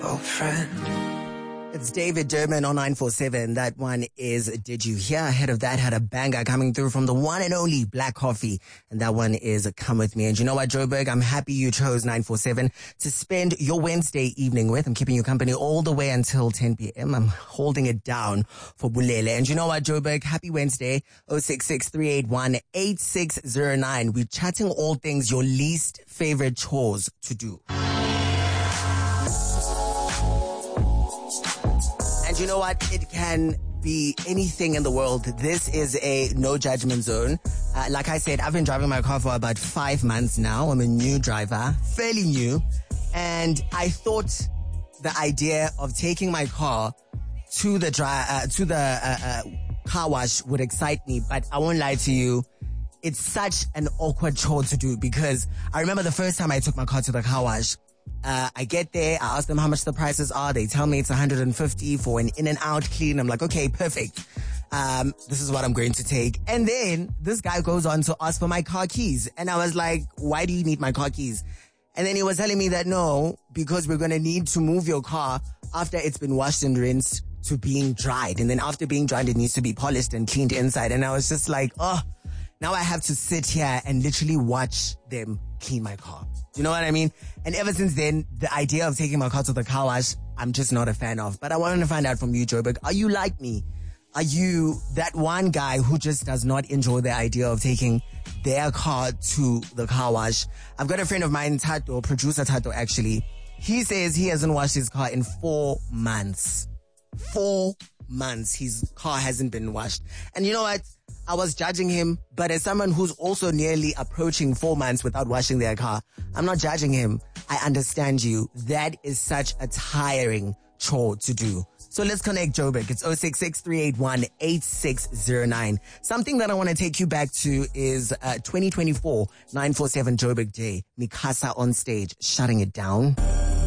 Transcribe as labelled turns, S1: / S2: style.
S1: It's David Durman on 947. That one is Did You Hear? Ahead of that had a banger coming through from the one and only Black Coffee. And that one is Come With Me. And you know what, Joburg? I'm happy you chose 947 to spend your Wednesday evening with. I'm keeping you company all the way until 10 p.m. I'm holding it down for Bulele. And you know what, Joburg? Happy Wednesday. 066-381-8609. We're chatting all things your least favorite chores to do. And you know what? It can be anything in the world. This is a no judgment zone. Like I said, I've been driving my car for about 5 months now. I'm a new driver, fairly new. And I thought the idea of taking my car to the car wash would excite me. But I won't lie to you. It's such an awkward chore to do because I remember the first time I took my car to the car wash. I get there, I ask them how much the prices are. They tell me it's 150 for an in and out clean. I'm like, okay, perfect. This is what I'm going to take. And then this guy goes on to ask for my car keys. And I was like, why do you need my car keys? And then he was telling me that no, because we're going to need to move your car after it's been washed and rinsed to being dried. And then after being dried, it needs to be polished and cleaned inside. And I was just like, oh, now I have to sit here and literally watch them clean my car. You know what I mean? And ever since then, the idea of taking my car to the car wash, I'm just not a fan of. But I wanted to find out from you, Joburg. Are you like me? Are you that one guy who just does not enjoy the idea of taking their car to the car wash? I've got a friend of mine, Tato, producer Tato, actually. He says he hasn't washed his car in 4 months. 4 months his car hasn't been washed. And you know what? I was judging him, but as someone who's also nearly approaching 4 months without washing their car, I'm not judging him. I understand you. That is such a tiring chore to do. So let's connect, Joburg. It's 066-381-8609. Something that I want to take you back to is 2024 947 Joburg Day. Mikasa on stage, shutting it down.